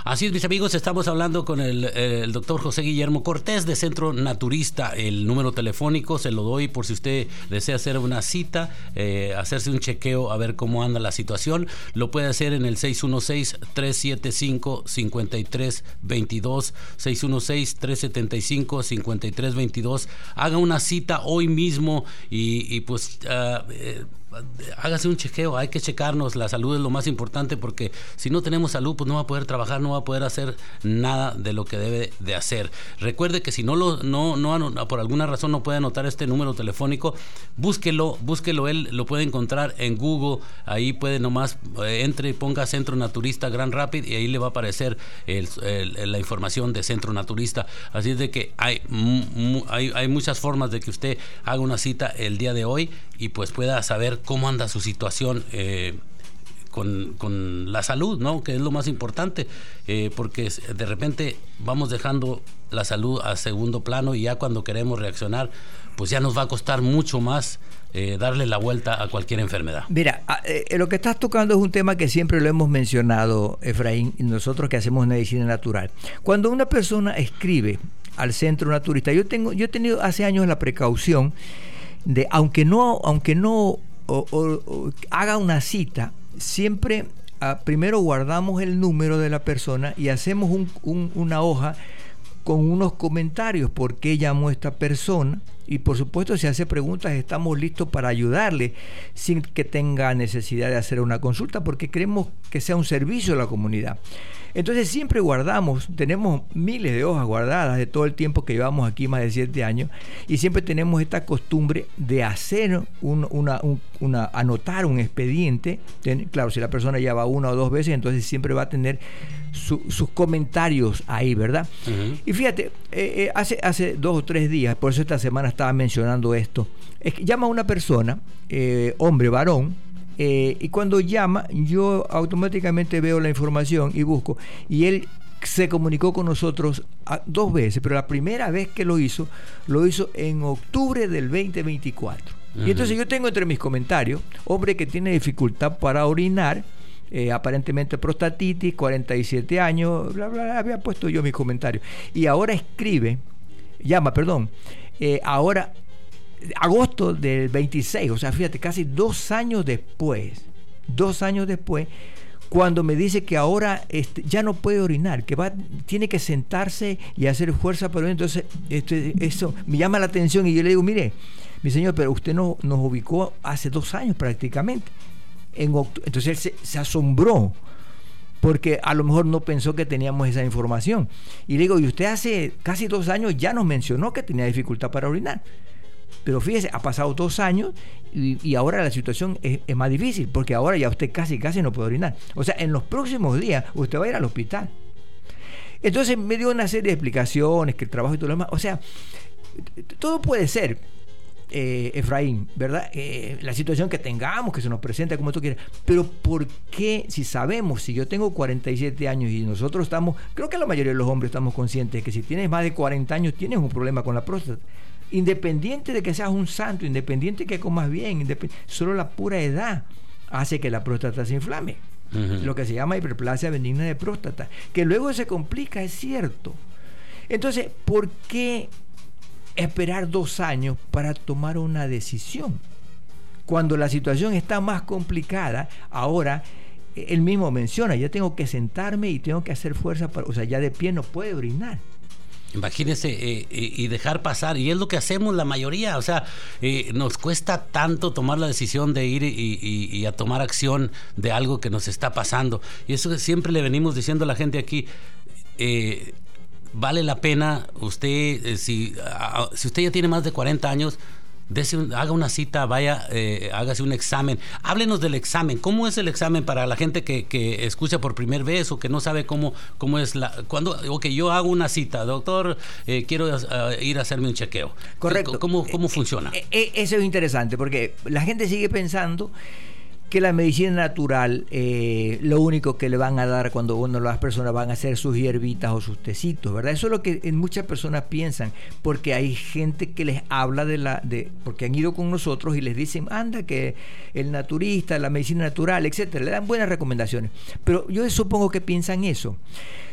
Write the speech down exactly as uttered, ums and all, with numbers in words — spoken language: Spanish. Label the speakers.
Speaker 1: Así es, mis amigos, estamos hablando con el, el doctor José Guillermo Cortés de Centro Naturista. El número telefónico se lo doy por si usted desea hacer una cita, eh, hacerse un chequeo, a ver cómo anda la situación. Lo puede hacer en el seis uno seis, tres siete cinco, cinco tres dos dos, seis uno seis, tres siete cinco, cinco tres dos dos. Haga una cita hoy mismo y, y pues... Uh, eh, hágase un chequeo, hay que checarnos, la salud es lo más importante, porque si no tenemos salud, pues no va a poder trabajar, no va a poder hacer nada de lo que debe de hacer. Recuerde que si no lo, no, no, por alguna razón no puede anotar este número telefónico, búsquelo, búsquelo, él lo puede encontrar en Google, ahí puede nomás, eh, entre y ponga Centro Naturista Grand Rapid y ahí le va a aparecer el, el, la información de Centro Naturista. Así es de que hay, hay, hay muchas formas de que usted haga una cita el día de hoy y pues pueda saber cómo anda su situación eh, con, con la salud, ¿no? Que es lo más importante, eh, porque de repente vamos dejando la salud a segundo plano y ya cuando queremos reaccionar, pues ya nos va a costar mucho más eh, darle la vuelta a cualquier enfermedad.
Speaker 2: Mira, eh, lo que estás tocando es un tema que siempre lo hemos mencionado, Efraín, nosotros que hacemos medicina natural. Cuando una persona escribe al Centro Naturista, yo tengo, yo he tenido hace años la precaución de, aunque no, aunque no O, o, o haga una cita, siempre uh, primero guardamos el número de la persona y hacemos un, un, una hoja con unos comentarios, por qué llamó esta persona, y por supuesto si hace preguntas estamos listos para ayudarle sin que tenga necesidad de hacer una consulta, porque queremos que sea un servicio a la comunidad. Entonces siempre guardamos, tenemos miles de hojas guardadas de todo el tiempo que llevamos aquí, más de siete años, y siempre tenemos esta costumbre de hacer un, una, un, una, anotar un expediente. Claro, si la persona ya va una o dos veces, entonces siempre va a tener su, sus comentarios ahí, ¿verdad? Uh-huh. Y fíjate, eh, eh, hace, hace dos o tres días, por eso esta semana estaba mencionando esto, es que llama a una persona, eh, hombre, varón, Eh, y cuando llama yo automáticamente veo la información y busco, y él se comunicó con nosotros a, dos veces, pero la primera vez que lo hizo lo hizo en octubre del veinte veinticuatro. Uh-huh. Y entonces yo tengo entre mis comentarios, hombre que tiene dificultad para orinar, eh, aparentemente prostatitis, cuarenta y siete años, bla, bla, bla, había puesto yo mis comentarios, y ahora escribe, llama, perdón, eh, ahora agosto del veintiséis, o sea, fíjate, casi dos años después, dos años después, cuando me dice que ahora este, ya no puede orinar, que va, tiene que sentarse y hacer fuerza para orinar. Entonces, este, eso me llama la atención y yo le digo, mire, mi señor, pero usted no, nos ubicó hace dos años prácticamente. En oct- Entonces él se, se asombró, porque a lo mejor no pensó que teníamos esa información. Y le digo, y usted hace casi dos años ya nos mencionó que tenía dificultad para orinar. Pero fíjese, ha pasado dos años y, y ahora la situación es, es más difícil, porque ahora ya usted casi casi no puede orinar. O sea, en los próximos días usted va a ir al hospital. Entonces me dio una serie de explicaciones, que el trabajo y todo lo demás. O sea, todo puede ser, eh, Efraín, ¿verdad? Eh, la situación que tengamos, que se nos presenta como tú quieras. Pero ¿por qué, si sabemos, si yo tengo cuarenta y siete años y nosotros estamos, creo que la mayoría de los hombres estamos conscientes de que si tienes más de cuarenta años tienes un problema con la próstata? Independiente de que seas un santo, independiente de que comas bien, solo la pura edad hace que la próstata se inflame. Uh-huh. Lo que se llama hiperplasia benigna de próstata, que luego se complica, es cierto. Entonces, ¿por qué esperar dos años para tomar una decisión? Cuando la situación está más complicada, ahora él mismo menciona, ya tengo que sentarme y tengo que hacer fuerza, para, o sea, ya de pie no puede orinar.
Speaker 1: Imagínese, eh, y dejar pasar, y es lo que hacemos la mayoría, o sea, eh, nos cuesta tanto tomar la decisión de ir y, y, y a tomar acción de algo que nos está pasando, y eso siempre le venimos diciendo a la gente aquí, eh, vale la pena, usted, eh, si, a, si usted ya tiene más de cuarenta años, Dese un, haga una cita, vaya, eh, hágase un examen. Háblenos del examen. ¿Cómo es el examen para la gente que, que escucha por primera vez o que no sabe cómo, cómo es la... Cuando, ok, yo hago una cita, doctor, eh, quiero uh, ir a hacerme un chequeo.
Speaker 2: Correcto.
Speaker 1: ¿Cómo, cómo funciona?
Speaker 2: Eh, eh, eso es interesante porque la gente sigue pensando que la medicina natural, eh, lo único que le van a dar cuando uno, las personas van a hacer sus hierbitas o sus tecitos, ¿verdad? Eso es lo que en muchas personas piensan, porque hay gente que les habla de la, de, porque han ido con nosotros y les dicen, anda que el naturista, la medicina natural, etcétera, le dan buenas recomendaciones. Pero yo supongo que piensan eso.